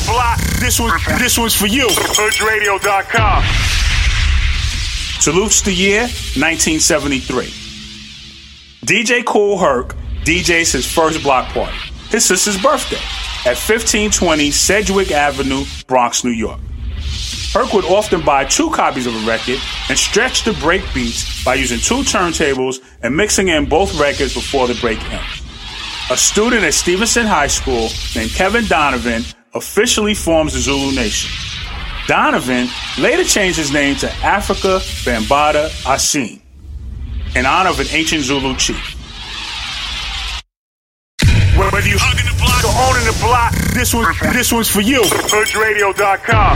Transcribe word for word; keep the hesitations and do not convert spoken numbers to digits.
block, this one, this one's for you. Hood Radio dot com. Salutes the year nineteen seventy-three. D J Kool Herc D Js his first block party, his sister's birthday, at fifteen twenty Sedgwick Avenue, Bronx, New York. Herc would often buy two copies of a record and stretch the break beats by using two turntables and mixing in both records before the break ends. A student at Stevenson High School named Kevin Donovan officially forms the Zulu Nation. Donovan later changed his name to Africa Bambaataa Asine, in honor of an ancient Zulu chief. Whether you hugging the block or owning the block, this one, this one's for you. Hood Radio dot com.